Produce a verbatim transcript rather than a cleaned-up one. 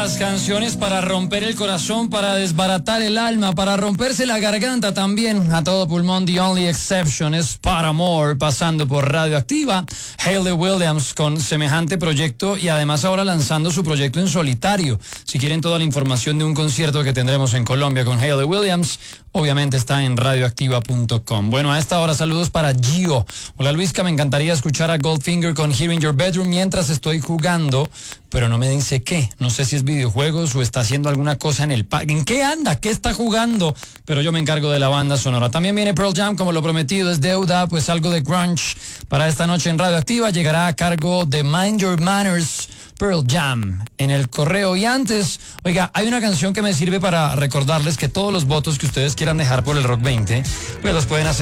Las canciones para romper el corazón, para desbaratar el alma, para romperse la garganta también a todo pulmón. The Only Exception es Paramore, pasando por Radioactiva. Hayley Williams con semejante proyecto y además ahora lanzando su proyecto en solitario. Si quieren toda la información de un concierto que tendremos en Colombia con Hayley Williams, obviamente está en radioactiva punto com. Bueno, a esta hora saludos para Gio. Hola Luisca, me encantaría escuchar a Goldfinger con Here in Your Bedroom mientras estoy jugando, pero no me dice qué. No sé si es videojuegos o está haciendo alguna cosa en el parque. ¿En qué anda? ¿Qué está jugando? Pero yo me encargo de la banda sonora. También viene Pearl Jam, como lo prometido es deuda, pues algo de grunge para esta noche en Radioactiva. Llegará a cargo de Mind Your Manners, Pearl Jam en el correo. Y antes, oiga, hay una canción que me sirve para recordarles que todos los votos que ustedes quieran dejar por el Rock veinte, pues los pueden hacer